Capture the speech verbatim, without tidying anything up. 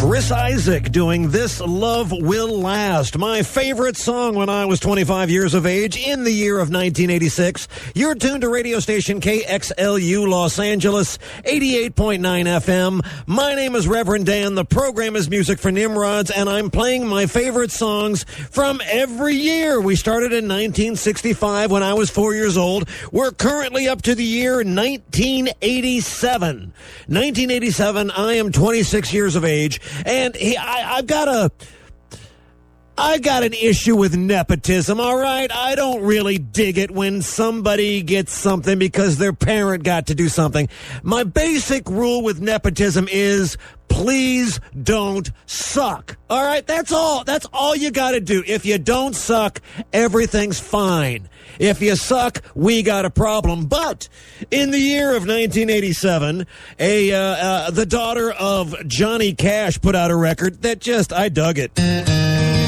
Chris Isaak doing This Love Will Last, my favorite song when I was twenty-five years of age in the year of nineteen eighty-six. You're tuned to radio station K X L U Los Angeles, eighty-eight point nine F M. My name is Reverend Dan. The program is Music for Nimrods, and I'm playing my favorite songs from every year. We started in nineteen sixty-five when I was four years old. We're currently up to the year nineteen eighty-seven. nineteen eighty-seven, I am twenty-six years of age. And he, I, I've got a, I got an issue with nepotism, all right? I don't really dig it when somebody gets something because their parent got to do something. My basic rule with nepotism is please don't suck, all right? That's all. That's all you got to do. If you don't suck, everything's fine. If you suck, we got a problem. But in the year of nineteen eighty-seven, a uh, uh, the daughter of Johnny Cash put out a record that just, I dug it.